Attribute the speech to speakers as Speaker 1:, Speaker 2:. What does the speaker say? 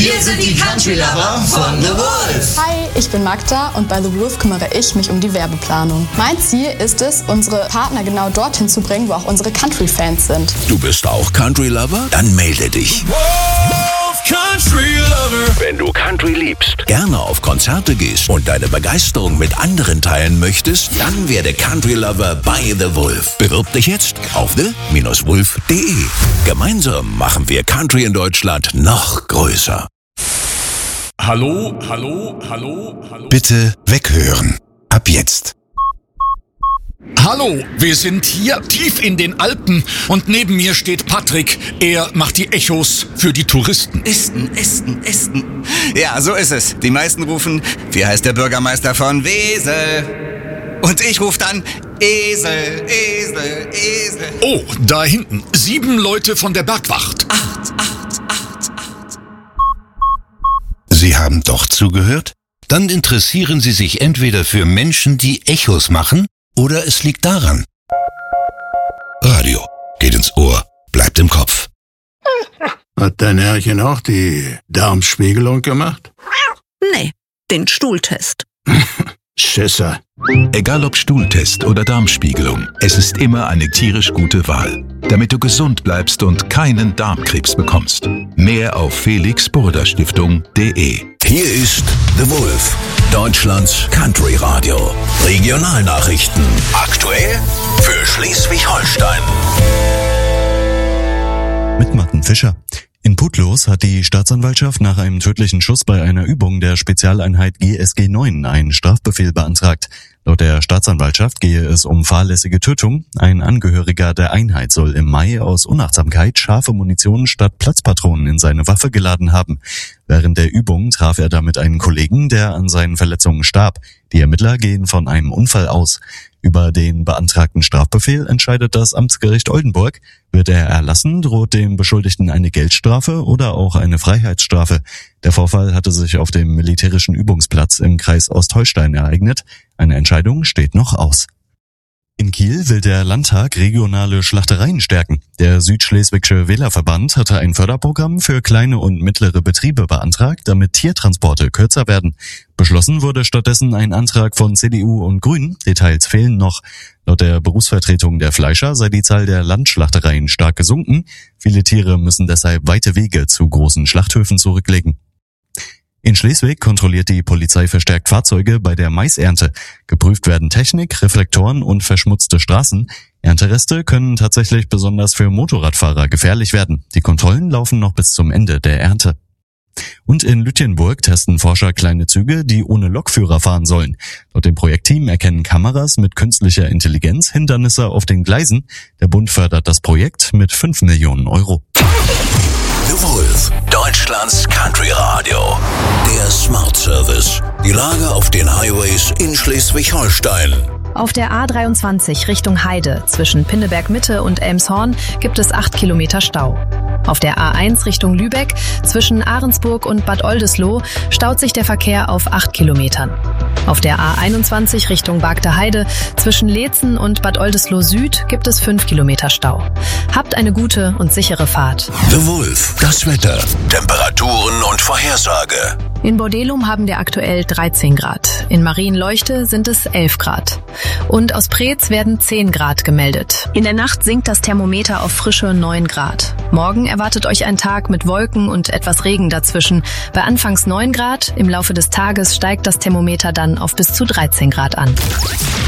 Speaker 1: Wir sind die Country Lover von The Wolf.
Speaker 2: Hi, ich bin Magda und bei The Wolf kümmere ich mich um die Werbeplanung. Mein Ziel ist es, unsere Partner genau dorthin zu bringen, wo auch unsere Country-Fans sind.
Speaker 3: Du bist auch Country Lover? Dann melde dich.
Speaker 4: Wolf Country Lover.
Speaker 3: Wenn du Country liebst, gerne auf Konzerte gehst und deine Begeisterung mit anderen teilen möchtest, dann werde Country Lover bei The Wolf. Bewirb dich jetzt auf the-wolf.de. Gemeinsam machen wir Country in Deutschland noch größer.
Speaker 4: Hallo.
Speaker 5: Bitte weghören. Ab jetzt.
Speaker 4: Hallo, wir sind hier tief in den Alpen und neben mir steht Patrick. Er macht die Echos für die Touristen.
Speaker 6: Ästen. Ja, so ist es. Die meisten rufen, wie heißt der Bürgermeister von Wesel? Und ich rufe dann, Esel.
Speaker 4: Oh, da hinten, 7 Leute von der Bergwacht.
Speaker 6: 8.
Speaker 5: Sie haben doch zugehört? Dann interessieren Sie sich entweder für Menschen, die Echos machen, oder es liegt daran. Radio geht ins Ohr, bleibt im Kopf.
Speaker 7: Hat dein Herrchen auch die Darmspiegelung gemacht?
Speaker 8: Nee, den Stuhltest.
Speaker 7: Schisser.
Speaker 9: Egal ob Stuhltest oder Darmspiegelung, es ist immer eine tierisch gute Wahl, damit du gesund bleibst und keinen Darmkrebs bekommst. Mehr auf felixburda-stiftung.de.
Speaker 3: Hier ist The Wolf, Deutschlands Country Radio. Regionalnachrichten. Aktuell für Schleswig-Holstein.
Speaker 10: Mit Martin Fischer. In Putlos hat die Staatsanwaltschaft nach einem tödlichen Schuss bei einer Übung der Spezialeinheit GSG 9 einen Strafbefehl beantragt. Laut der Staatsanwaltschaft gehe es um fahrlässige Tötung. Ein Angehöriger der Einheit soll im Mai aus Unachtsamkeit scharfe Munition statt Platzpatronen in seine Waffe geladen haben. Während der Übung traf er damit einen Kollegen, der an seinen Verletzungen starb. Die Ermittler gehen von einem Unfall aus. Über den beantragten Strafbefehl entscheidet das Amtsgericht Oldenburg. Wird er erlassen, droht dem Beschuldigten eine Geldstrafe oder auch eine Freiheitsstrafe. Der Vorfall hatte sich auf dem militärischen Übungsplatz im Kreis Ostholstein ereignet. Eine Entscheidung steht noch aus. In Kiel will der Landtag regionale Schlachtereien stärken. Der Südschleswigsche Wählerverband hatte ein Förderprogramm für kleine und mittlere Betriebe beantragt, damit Tiertransporte kürzer werden. Beschlossen wurde stattdessen ein Antrag von CDU und Grünen. Details fehlen noch. Laut der Berufsvertretung der Fleischer sei die Zahl der Landschlachtereien stark gesunken. Viele Tiere müssen deshalb weite Wege zu großen Schlachthöfen zurücklegen. In Schleswig kontrolliert die Polizei verstärkt Fahrzeuge bei der Maisernte. Geprüft werden Technik, Reflektoren und verschmutzte Straßen. Erntereste können tatsächlich besonders für Motorradfahrer gefährlich werden. Die Kontrollen laufen noch bis zum Ende der Ernte. Und in Lütjenburg testen Forscher kleine Züge, die ohne Lokführer fahren sollen. Laut dem Projektteam erkennen Kameras mit künstlicher Intelligenz Hindernisse auf den Gleisen. Der Bund fördert das Projekt mit 5 Millionen Euro.
Speaker 3: The Wolf, Deutschlands Country Radio. Der Smart Service. Die Lage auf den Highways in Schleswig-Holstein.
Speaker 11: Auf der A23 Richtung Heide zwischen Pinneberg Mitte und Elmshorn gibt es 8 Kilometer Stau. Auf der A1 Richtung Lübeck zwischen Ahrensburg und Bad Oldesloe staut sich der Verkehr auf 8 Kilometern. Auf der A21 Richtung Bagda Heide zwischen Leetzen und Bad Oldesloe Süd gibt es 5 Kilometer Stau. Habt eine gute und sichere Fahrt.
Speaker 3: The Wolf, das Wetter, Temperaturen und Vorhersage.
Speaker 11: In Bordelum haben wir aktuell 13 Grad. In Marienleuchte sind es 11 Grad. Und aus Preetz werden 10 Grad gemeldet. In der Nacht sinkt das Thermometer auf frische 9 Grad. Morgen erwartet euch ein Tag mit Wolken und etwas Regen dazwischen. Bei anfangs 9 Grad, im Laufe des Tages steigt das Thermometer dann auf bis zu 13 Grad an.